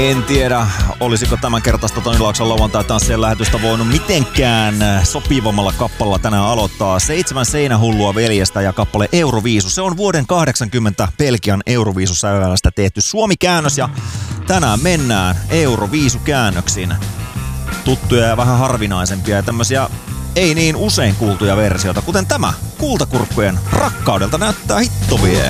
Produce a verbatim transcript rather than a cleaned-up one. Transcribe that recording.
En tiedä, olisiko tämän kertaista Toni Laakson lauantai-tanssien lähetystä voinut mitenkään sopivammalla kappalla tänään aloittaa. Seitsemän seinähullua veljestä ja kappale Euroviisu. Se on vuoden kahdeksankymmentä Belgian Euroviisusävälästä tehty Suomi-käännös ja tänään mennään Euroviisukäännöksin. Tuttuja ja vähän harvinaisempia ja tämmöisiä ei niin usein kuultuja versioita, kuten tämä Kultakurkkujen Rakkaudelta näyttää hittovie.